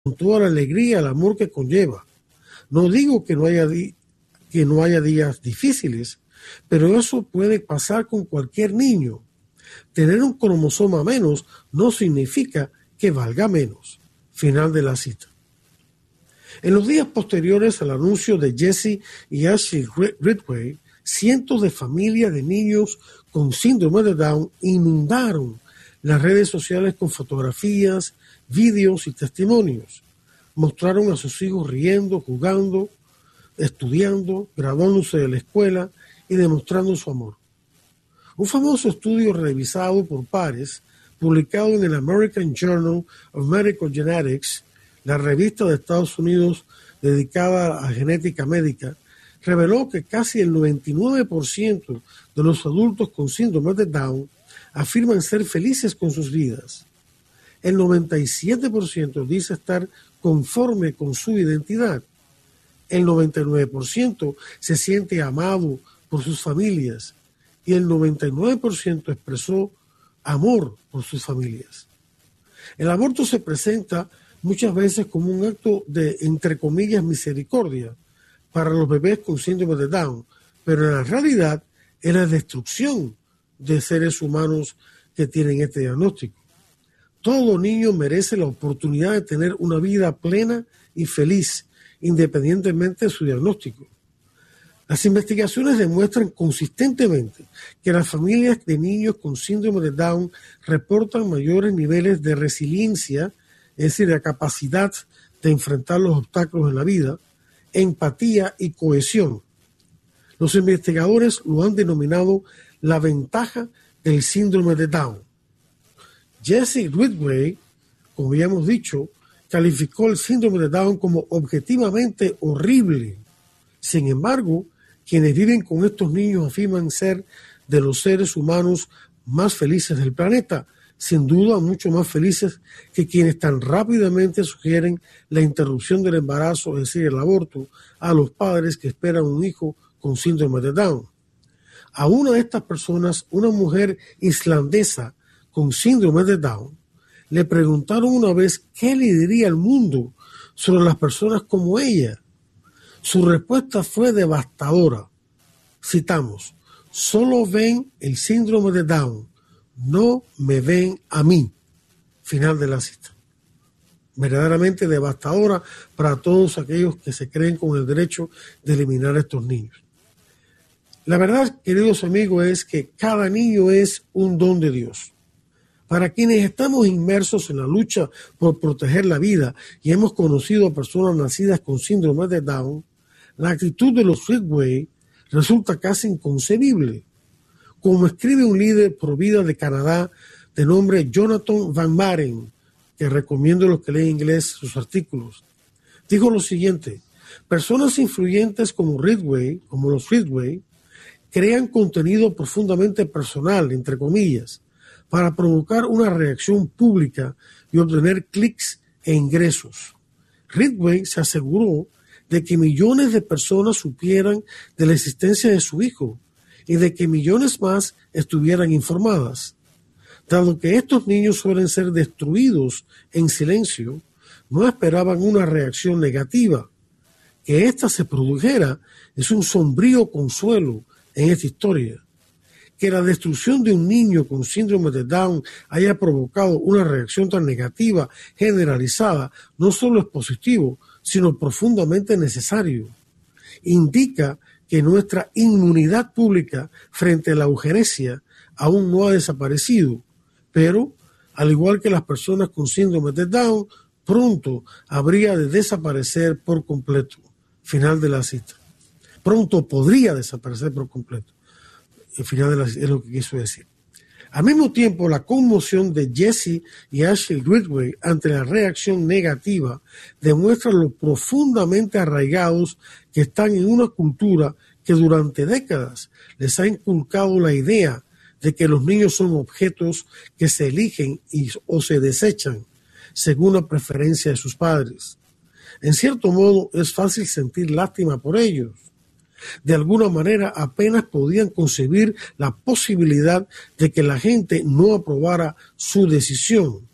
con toda la alegría, el amor que conlleva. No digo que no haya días difíciles, pero eso puede pasar con cualquier niño. Tener un cromosoma menos no significa que valga menos. Final de la cita. En los días posteriores al anuncio de Jesse y Ashley Ridgway, cientos de familias de niños con síndrome de Down inundaron las redes sociales con fotografías, vídeos y testimonios. Mostraron a sus hijos riendo, jugando, estudiando, graduándose de la escuela y demostrando su amor. Un famoso estudio revisado por pares, publicado en el American Journal of Medical Genetics, la revista de Estados Unidos dedicada a genética médica, reveló que casi el 99% de los adultos con síndrome de Down afirman ser felices con sus vidas. El 97% dice estar conforme con su identidad. El 99% se siente amado por sus familias y el 99% expresó amor por sus familias. El aborto se presenta muchas veces como un acto de, entre comillas, misericordia para los bebés con síndrome de Down, pero en la realidad es la destrucción de seres humanos que tienen este diagnóstico. Todo niño merece la oportunidad de tener una vida plena y feliz, independientemente de su diagnóstico. Las investigaciones demuestran consistentemente que las familias de niños con síndrome de Down reportan mayores niveles de resiliencia, es decir, la capacidad de enfrentar los obstáculos en la vida, empatía y cohesión. Los investigadores lo han denominado la ventaja del síndrome de Down. Jesse Ridgway, como ya hemos dicho, calificó el síndrome de Down como objetivamente horrible. Sin embargo, quienes viven con estos niños afirman ser de los seres humanos más felices del planeta, sin duda mucho más felices que quienes tan rápidamente sugieren la interrupción del embarazo, es decir, el aborto, a los padres que esperan un hijo con síndrome de Down. A una de estas personas, una mujer islandesa con síndrome de Down, le preguntaron una vez qué le diría al mundo sobre las personas como ella. Su respuesta fue devastadora. Citamos: solo ven el síndrome de Down, no me ven a mí. Final de la cita. Verdaderamente devastadora para todos aquellos que se creen con el derecho de eliminar a estos niños. La verdad, queridos amigos, es que cada niño es un don de Dios. Para quienes estamos inmersos en la lucha por proteger la vida y hemos conocido a personas nacidas con síndrome de Down, la actitud de los Ridgway resulta casi inconcebible. Como escribe un líder pro vida de Canadá de nombre Jonathan Van Maren, que recomiendo a los que leen inglés sus artículos, dijo lo siguiente: personas influyentes como los Ridgway, crean contenido profundamente personal, entre comillas, para provocar una reacción pública y obtener clics e ingresos. Ridgway se aseguró de que millones de personas supieran de la existencia de su hijo y de que millones más estuvieran informadas. Dado que estos niños suelen ser destruidos en silencio, no esperaban una reacción negativa. Que ésta se produjera es un sombrío consuelo en esta historia. Que la destrucción de un niño con síndrome de Down haya provocado una reacción tan negativa generalizada no solo es positivo, sino profundamente necesario. Indica que nuestra inmunidad pública frente a la eugenesia aún no ha desaparecido, pero, al igual que las personas con síndrome de Down, pronto habría de desaparecer por completo. Final de la cita. Pronto podría desaparecer por completo. El final de la cita es lo que quiso decir. Al mismo tiempo, la conmoción de Jesse y Ashley Ridgway ante la reacción negativa demuestra lo profundamente arraigados que están en una cultura que durante décadas les ha inculcado la idea de que los niños son objetos que se eligen o se desechan según la preferencia de sus padres. En cierto modo, es fácil sentir lástima por ellos. De alguna manera apenas podían concebir la posibilidad de que la gente no aprobara su decisión.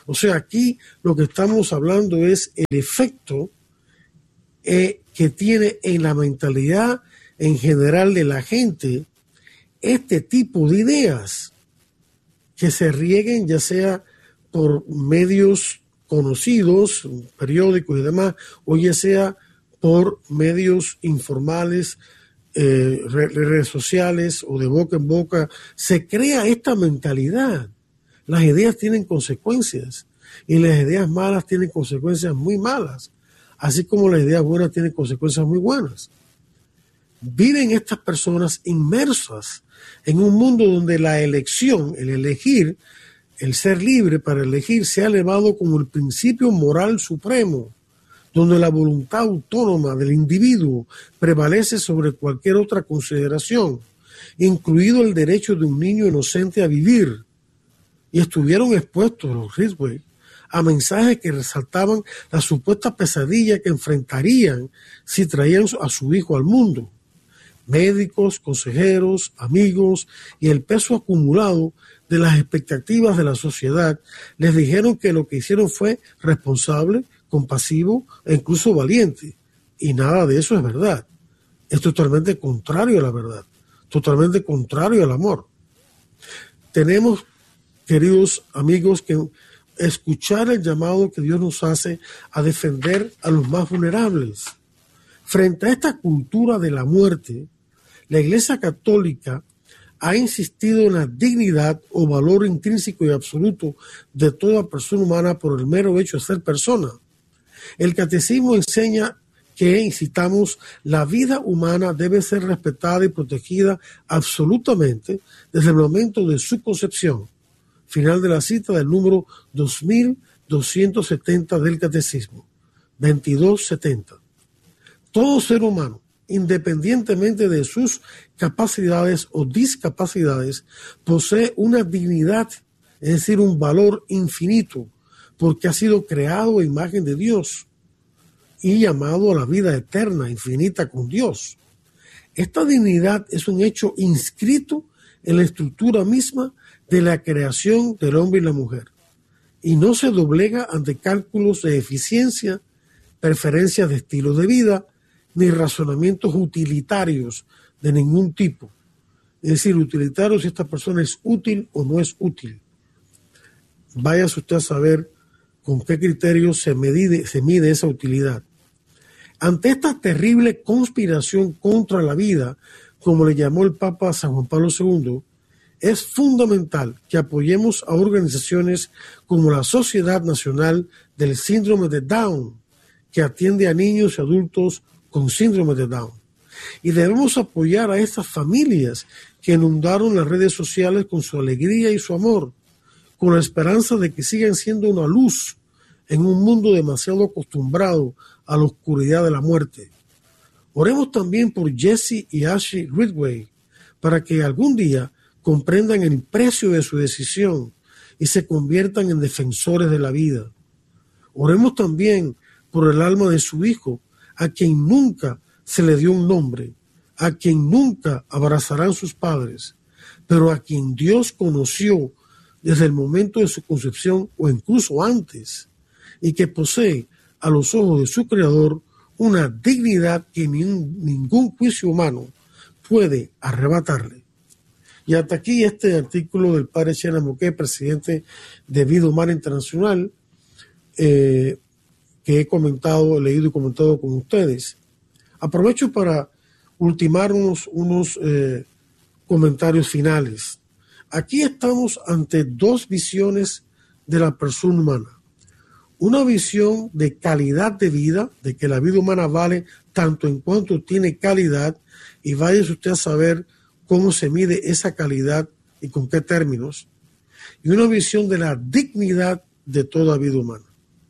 O sea, aquí lo que estamos hablando es el efecto que tiene en la mentalidad en general de la gente este tipo de ideas que se rieguen ya sea por medios conocidos, periódicos y demás, o ya sea por medios informales, redes sociales o de boca en boca. Se crea esta mentalidad. Las ideas tienen consecuencias y las ideas malas tienen consecuencias muy malas, así como las ideas buenas tienen consecuencias muy buenas. Viven estas personas inmersas en un mundo donde la elección, el elegir, el ser libre para elegir se ha elevado como el principio moral supremo, donde la voluntad autónoma del individuo prevalece sobre cualquier otra consideración, incluido el derecho de un niño inocente a vivir. Y estuvieron expuestos los Ridgway a mensajes que resaltaban la supuesta pesadilla que enfrentarían si traían a su hijo al mundo. Médicos, consejeros, amigos y el peso acumulado de las expectativas de la sociedad les dijeron que lo que hicieron fue responsable, compasivo e incluso valiente. Y nada de eso es verdad. Es totalmente contrario a la verdad, totalmente contrario al amor. Tenemos, queridos amigos, que escuchar el llamado que Dios nos hace a defender a los más vulnerables. Frente a esta cultura de la muerte, la Iglesia Católica ha insistido en la dignidad o valor intrínseco y absoluto de toda persona humana por el mero hecho de ser persona. El Catecismo enseña que, y citamos, la vida humana debe ser respetada y protegida absolutamente desde el momento de su concepción. Final de la cita del número 2270 del Catecismo, 2270. Todo ser humano, independientemente de sus capacidades o discapacidades, posee una dignidad, es decir, un valor infinito, porque ha sido creado a imagen de Dios y llamado a la vida eterna, infinita con Dios. Esta dignidad es un hecho inscrito en la estructura misma de la creación del hombre y la mujer, y no se doblega ante cálculos de eficiencia, preferencias de estilo de vida, ni razonamientos utilitarios de ningún tipo. Es decir, utilitario si esta persona es útil o no es útil. Váyase usted a saber con qué criterios se mide esa utilidad. Ante esta terrible conspiración contra la vida, como le llamó el Papa San Juan Pablo II, es fundamental que apoyemos a organizaciones como la Sociedad Nacional del Síndrome de Down, que atiende a niños y adultos con síndrome de Down. Y debemos apoyar a estas familias que inundaron las redes sociales con su alegría y su amor, con la esperanza de que sigan siendo una luz en un mundo demasiado acostumbrado a la oscuridad de la muerte. Oremos también por Jesse y Ashley Ridgway, para que algún día comprendan el precio de su decisión y se conviertan en defensores de la vida. Oremos también por el alma de su hijo, a quien nunca se le dio un nombre, a quien nunca abrazarán sus padres, pero a quien Dios conoció desde el momento de su concepción o incluso antes, y que posee a los ojos de su Creador una dignidad que ningún juicio humano puede arrebatarle. Y hasta aquí este artículo del padre Chena Moquet, presidente de Vida Humana Internacional, que he comentado, leído y comentado con ustedes. Aprovecho para ultimar unos comentarios finales. Aquí estamos ante dos visiones de la persona humana. Una visión de calidad de vida, de que la vida humana vale tanto en cuanto tiene calidad, y vaya usted a saber cómo se mide esa calidad y con qué términos. Y una visión de la dignidad de toda vida humana.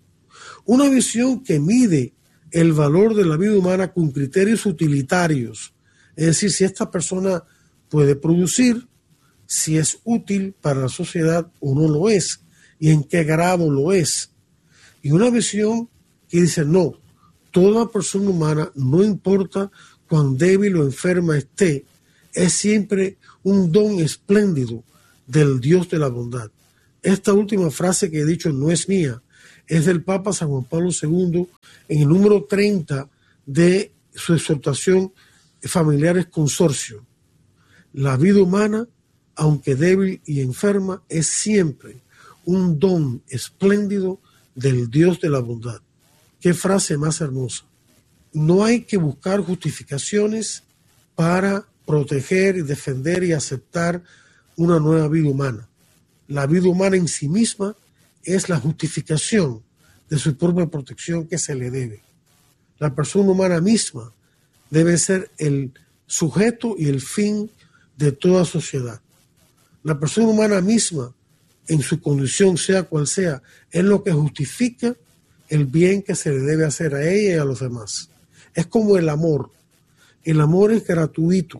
Una visión que mide el valor de la vida humana con criterios utilitarios, es decir, si esta persona puede producir, si es útil para la sociedad o no lo es, y en qué grado lo es. Y una visión que dice, no, toda persona humana, no importa cuán débil o enferma esté, es siempre un don espléndido del Dios de la bondad. Esta última frase que he dicho no es mía, es del Papa San Juan Pablo II en el número 30 de su exhortación Familiares Consorcio. La vida humana, aunque débil y enferma, es siempre un don espléndido del Dios de la bondad. Qué frase más hermosa. No hay que buscar justificaciones para proteger y defender y aceptar una nueva vida humana. La vida humana en sí misma es la justificación de su propia protección que se le debe. La persona humana misma debe ser el sujeto y el fin de toda sociedad. La persona humana misma, en su condición, sea cual sea, es lo que justifica el bien que se le debe hacer a ella y a los demás. Es como el amor. El amor es gratuito.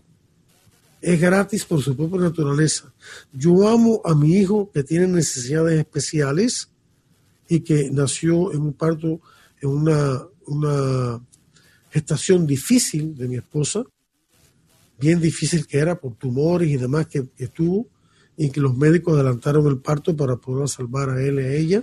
Es gratis por su propia naturaleza. Yo amo a mi hijo que tiene necesidades especiales y que nació en un parto, en una gestación difícil de mi esposa, bien difícil que era por tumores y demás que tuvo, y que los médicos adelantaron el parto para poder salvar a él y a ella,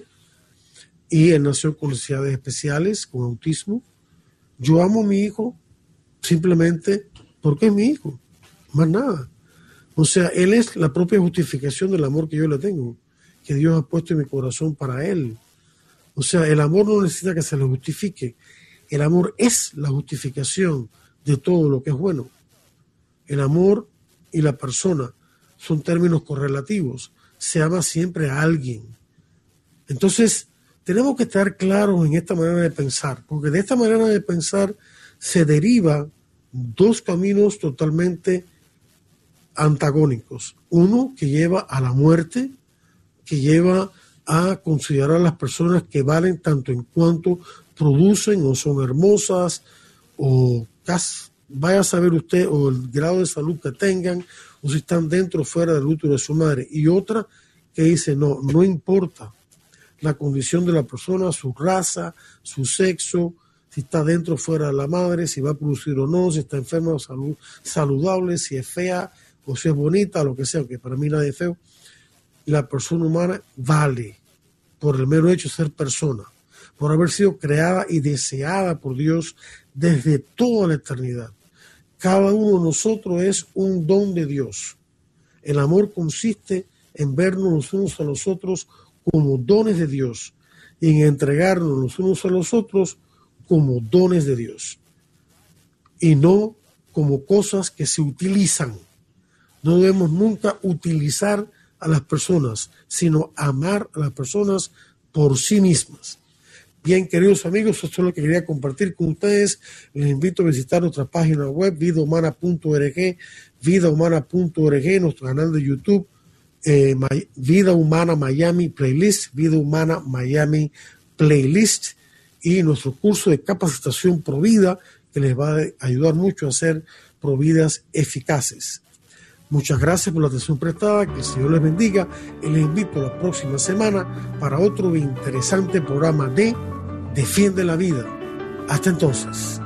y él nació con necesidades especiales, con autismo. Yo amo a mi hijo simplemente porque es mi hijo, más nada. O sea, él es la propia justificación del amor que yo le tengo, que Dios ha puesto en mi corazón para él. O sea, el amor no necesita que se le justifique. El amor es la justificación de todo lo que es bueno. El amor y la persona son términos correlativos. Se ama siempre a alguien. Entonces, tenemos que estar claros en esta manera de pensar, porque de esta manera de pensar se deriva dos caminos totalmente antagónicos. Uno que lleva a la muerte, que lleva a considerar a las personas que valen tanto en cuanto producen o son hermosas o vaya a saber usted, o el grado de salud que tengan, o si están dentro o fuera del útero de su madre. Y otra que dice, no importa la condición de la persona, su raza, su sexo, si está dentro o fuera de la madre, si va a producir o no, si está enferma o saludable, si es fea o si es bonita, lo que sea, que para mí nadie es feo. La persona humana vale por el mero hecho de ser persona, por haber sido creada y deseada por Dios desde toda la eternidad. Cada uno de nosotros es un don de Dios. El amor consiste en vernos los unos a los otros como dones de Dios y en entregarnos los unos a los otros como dones de Dios y no como cosas que se utilizan. No debemos nunca utilizar a las personas, sino amar a las personas por sí mismas. Bien, queridos amigos, esto es lo que quería compartir con ustedes. Les invito a visitar nuestra página web, vidahumana.org, vidahumana.org, nuestro canal de YouTube, Vida Humana Miami Playlist, Vida Humana Miami Playlist, y nuestro curso de capacitación Provida, que les va a ayudar mucho a hacer providas eficaces. Muchas gracias por la atención prestada, que el Señor les bendiga, y les invito la próxima semana para otro interesante programa de Defiende la Vida. Hasta entonces.